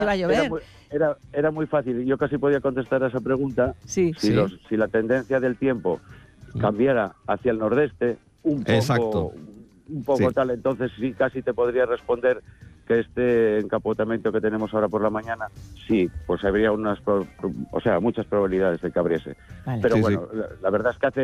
iba a llover. Era muy fácil. Yo casi podía contestar a esa pregunta. Sí. Si la tendencia del tiempo cambiara hacia el nordeste, un poco tal, entonces sí, casi te podría responder que este encapotamiento que tenemos ahora por la mañana, sí, pues habría muchas probabilidades de que abriese. Vale. Pero la verdad es que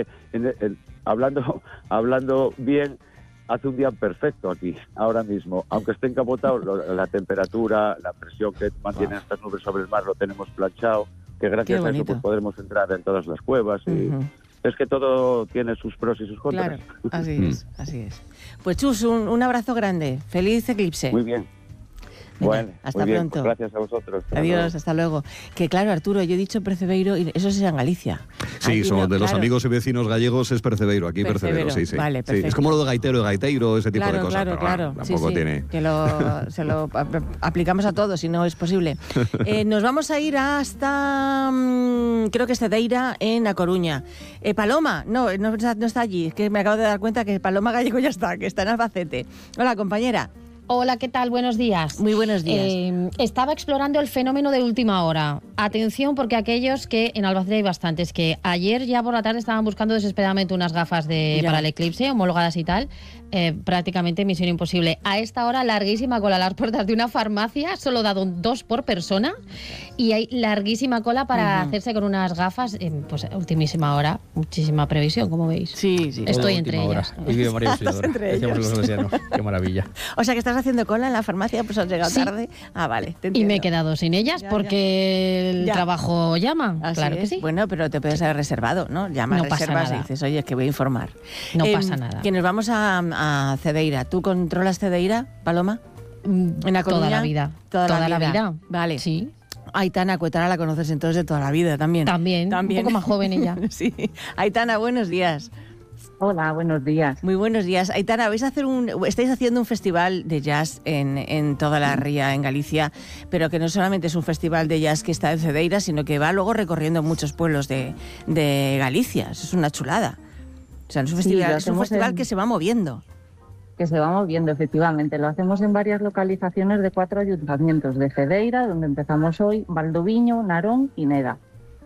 hablando bien, hace un día perfecto aquí, ahora mismo. Aunque esté encapotado, la temperatura, la presión que mantienen estas nubes sobre el mar lo tenemos planchado, que gracias a eso pues podremos entrar en todas las cuevas. Y es que todo tiene sus pros y sus contras. Claro, así es. Pues Chus, un abrazo grande. Feliz eclipse. Muy bien. Venga, bueno, hasta muy bien. pronto. Gracias a vosotros. Adiós, hasta luego. Que claro, Arturo, yo he dicho Percebeiro y eso es en Galicia. Sí, aquí son de los amigos y vecinos gallegos es Percebeiro, aquí Percebeiro, sí. Vale, sí. Es como lo de gaiteiro, ese tipo de cosas. Claro. Tampoco tiene. Que se lo aplicamos a todos, si no es posible. Nos vamos a ir hasta, creo que es Cedeira, en A Coruña. Paloma, no está allí, es que me acabo de dar cuenta que Paloma Gallego ya está, que está en Albacete. Hola, compañera. Hola, ¿qué tal? Buenos días. Muy buenos días. Estaba explorando el fenómeno de última hora. Atención, porque aquellos que en Albacete hay bastantes, que ayer ya por la tarde estaban buscando desesperadamente unas gafas para el eclipse, homologadas y tal, prácticamente misión imposible. A esta hora, larguísima cola a las puertas de una farmacia, solo dado 2 por persona, y hay larguísima cola para hacerse con unas gafas, pues ultimísima hora, muchísima previsión, como veis. Sí. Estoy entre ellas. Vive María Auxiliadora. Decíamos los salesianos. Qué maravilla. O sea, que estás haciendo cola en la farmacia, pues has llegado tarde. Ah, vale, te entiendo. Y me he quedado sin ellas porque el trabajo llama. Así claro es. Que sí. Bueno, pero te puedes haber reservado, ¿no? Llamas, reservas y dices, oye, es que voy a informar. No pasa nada. Que nos vamos a Cedeira. ¿Tú controlas Cedeira, Paloma? ¿En La Coruña? Toda la vida. Toda la vida. Vale. Sí. Aitana Cuetara la conoces entonces de toda la vida también. También. Un poco más joven ella. Sí. Aitana, buenos días. Hola, buenos días. Muy buenos días. Aitana, estáis haciendo un festival de jazz en toda la ría, en Galicia, pero que no solamente es un festival de jazz que está en Cedeira, sino que va luego recorriendo muchos pueblos de Galicia. Eso es una chulada. O sea, es un festival que se va moviendo. Que se va moviendo, efectivamente. Lo hacemos en varias localizaciones de 4 ayuntamientos de Cedeira, donde empezamos hoy, Valdoviño, Narón y Neda.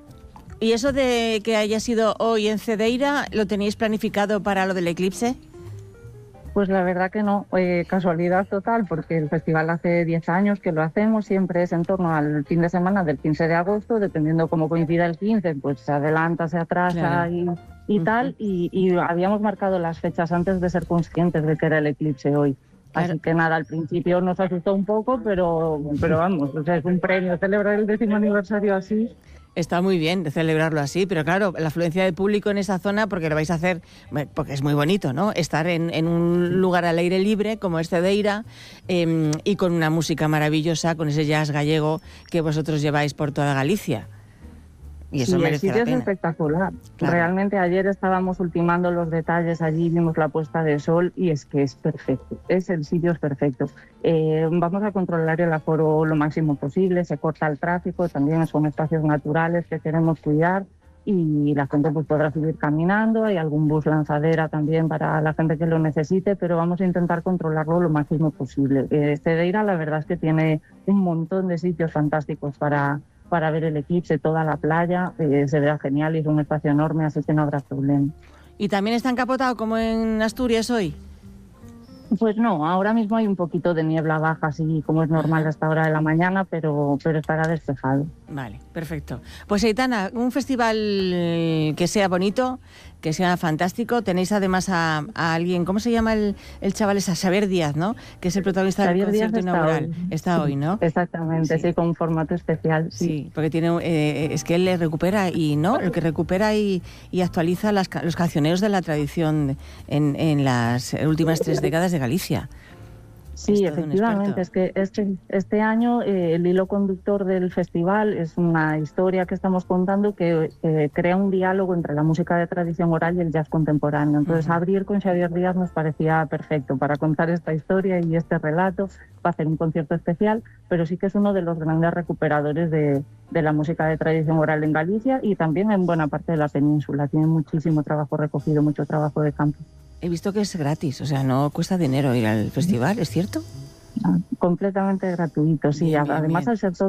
¿Y eso de que haya sido hoy en Cedeira, lo teníais planificado para lo del eclipse? Pues la verdad que no, casualidad total, porque el festival hace 10 años que lo hacemos, siempre es en torno al fin de semana del 15 de agosto, dependiendo cómo coincida el 15, pues se adelanta, se atrasa claro. y tal, y habíamos marcado las fechas antes de ser conscientes de que era el eclipse hoy. Claro. Así que nada, al principio nos asustó un poco, pero vamos, o sea, es un premio celebrar el 10º aniversario así. Está muy bien de celebrarlo así, pero claro, la afluencia de público en esa zona, porque lo vais a hacer, porque es muy bonito, ¿no? Estar en un lugar al aire libre, como es Cedeira, y con una música maravillosa, con ese jazz gallego que vosotros lleváis por toda Galicia. Y eso merece la pena. El sitio es espectacular. Claro. Realmente ayer estábamos ultimando los detalles allí, vimos la puesta de sol y es que es perfecto. El sitio es perfecto. Vamos a controlar el aforo lo máximo posible, se corta el tráfico, también son espacios naturales que queremos cuidar y la gente pues podrá subir caminando, hay algún bus lanzadera también para la gente que lo necesite, pero vamos a intentar controlarlo lo máximo posible. Cedeira la verdad es que tiene un montón de sitios fantásticos para ver el eclipse, toda la playa, se verá genial y es un espacio enorme, así que no habrá problema. ¿Y también está encapotado como en Asturias hoy? Pues no, ahora mismo hay un poquito de niebla baja, así como es normal a esta hora de la mañana, pero estará despejado. Vale, perfecto. Pues Aitana, un festival que sea bonito, que sea fantástico. Tenéis además a alguien, ¿cómo se llama el chaval? Es a Xavier Díaz, ¿no? Que es el protagonista del concierto inaugural. Está hoy, ¿no? Exactamente, sí, con un formato especial. Sí, porque tiene es que él le recupera el que recupera y actualiza los cancioneros de la tradición en las últimas 3 décadas de Galicia. Sí, efectivamente, es que este año el hilo conductor del festival es una historia que estamos contando que crea un diálogo entre la música de tradición oral y el jazz contemporáneo. Entonces, abrir con Xavier Díaz nos parecía perfecto para contar esta historia y este relato, para hacer un concierto especial, pero sí que es uno de los grandes recuperadores de la música de tradición oral en Galicia y también en buena parte de la península. Tiene muchísimo trabajo recogido, mucho trabajo de campo. He visto que es gratis, o sea, no cuesta dinero ir al festival, ¿es cierto? Completamente gratuito, sí. Además, al ser todo